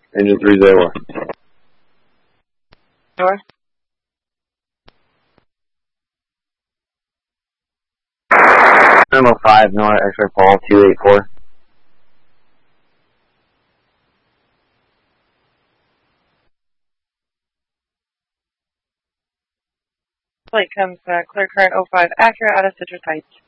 Engine 3-0. Door. Number 5, North X-ray Paul 284. Flight comes back, clear current 05, accurate out of Citrus Heights.